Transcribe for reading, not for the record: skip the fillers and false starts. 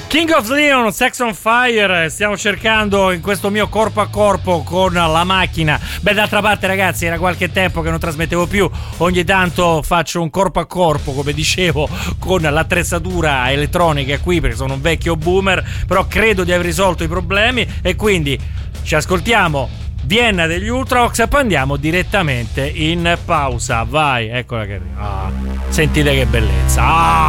King of Leon, Sex on Fire. Stiamo cercando in questo mio corpo a corpo con la macchina. Beh, d'altra parte, ragazzi, era qualche tempo che non trasmettevo più. Ogni tanto faccio un corpo a corpo, come dicevo, con l'attrezzatura elettronica qui, perché sono un vecchio boomer. Però credo di aver risolto i problemi e quindi ci ascoltiamo Vienna degli Ultravox e poi andiamo direttamente in pausa. Vai, eccola che arriva. Sentite che bellezza.